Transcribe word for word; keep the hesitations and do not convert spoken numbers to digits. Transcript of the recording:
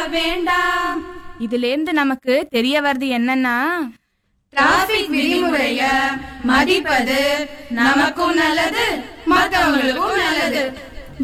வேண்டாம். இதுல இருந்து நமக்கு தெரிய வருது என்னன்னா, டிராபிக் விதிமுறைய மதிப்பது நமக்கும் நல்லது, மத்தவங்களுக்கும் நல்லது.